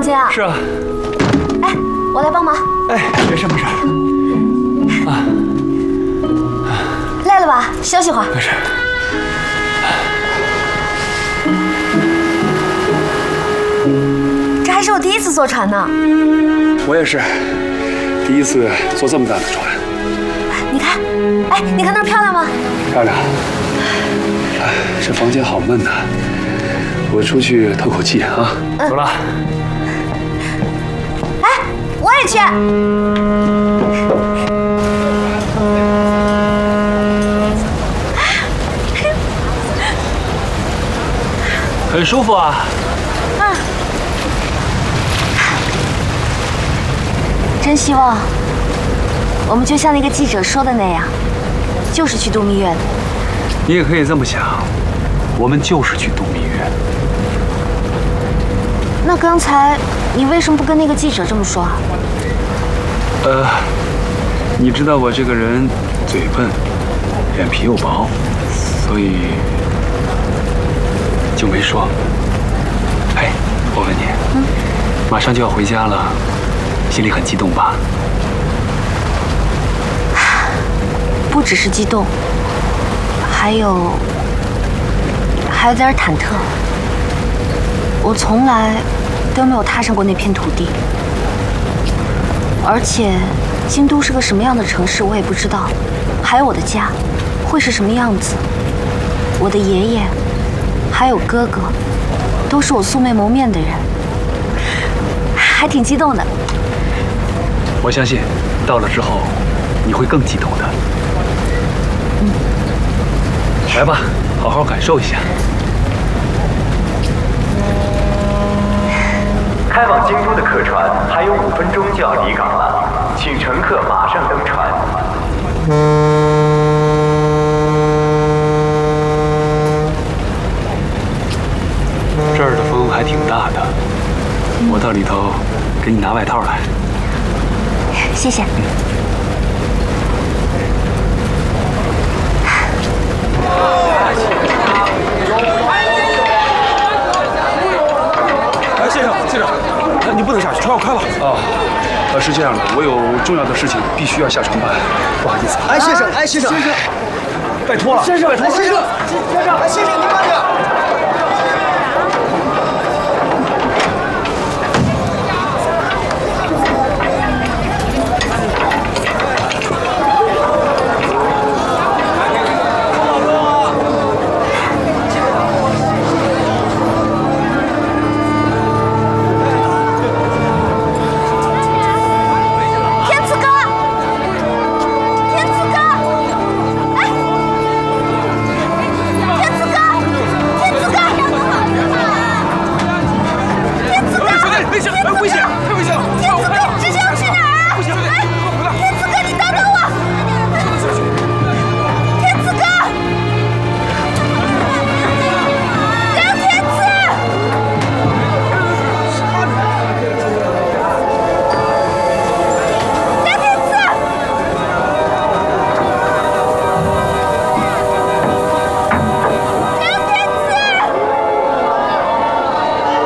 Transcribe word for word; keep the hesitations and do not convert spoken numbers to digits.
房间啊？ 是啊。 哎，我来帮忙。 哎，没事没事。啊。 累了吧？休息会儿。 没事。 这还是我第一次坐船呢。 我也是，第一次坐这么大的船。 你看，哎，你看那儿漂亮吗？ 漂亮。哎，这房间好闷呐，我出去透口气啊。嗯、走了。 哎，我也去。 很舒服啊。 嗯。真希望我们就像那个记者说的那样，就是去度蜜月的。 你也可以这么想，我们就是去度蜜月。 那刚才你为什么不跟那个记者这么说啊？ 呃，你知道我这个人嘴笨，脸皮又薄，所以就没说。哎，我问你，嗯，马上就要回家了，心里很激动吧？ 不只是激动，还有还有点忐忑。我从来都没有踏上过那片土地，而且京都是个什么样的城市我也不知道，还有我的家会是什么样子。我的爷爷还有哥哥都是我素未谋面的人，还挺激动的。 我相信到了之后你会更激动的。 嗯， 来吧，好好感受一下。 开往京都的客船还有五分钟就要离港了，请乘客马上登船。 这儿的风还挺大的，我到里头给你拿外套来。 谢谢。嗯哎，先生，先生，你不能下去，船要开了。 哦，呃，是这样的，我有重要的事情必须要下船办，不好意思。 哎，先生，哎，先生，先生， 拜托了， 先生， 拜托了， 先生，先生，哎，先生，你慢点。